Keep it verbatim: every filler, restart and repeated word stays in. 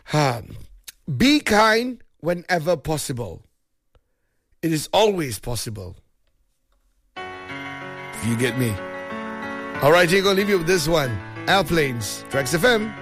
Huh. Be kind whenever possible. It is always possible. If you get me. All right, I'm going to leave you with this one. Airplanes, Trax F M.